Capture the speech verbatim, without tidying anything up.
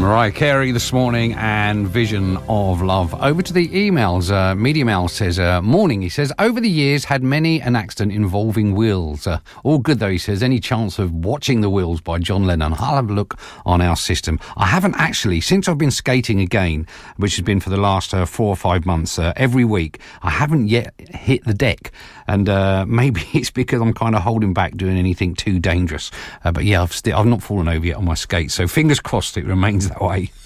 Mariah Carey this morning and Vision of Love. Over to the emails. Uh, Media Mail says, uh, morning, he says, over the years had many an accident involving Wheels. Uh, all good though, he says, any chance of watching The Wheels by John Lennon? I'll have a look on our system. I haven't actually, since I've been skating again, which has been for the last uh, four or five months, uh, every week, I haven't yet hit the deck. And uh, maybe it's because I'm kind of holding back doing anything too dangerous. Uh, but yeah, I've, still, I've not fallen over yet on my skates. So fingers crossed it remains that way.